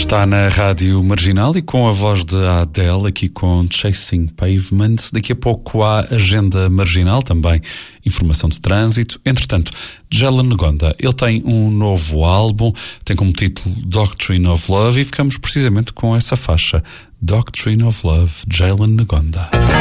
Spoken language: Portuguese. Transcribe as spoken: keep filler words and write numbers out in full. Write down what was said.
Está na Rádio Marginal e com a voz de Adele, aqui com Chasing Pavement. Daqui a pouco há Agenda Marginal, também informação de trânsito. Entretanto, Jalen Ngonda, ele tem um novo álbum, tem como título Doctrine of Love, e ficamos precisamente com essa faixa, Doctrine of Love, Jalen Ngonda.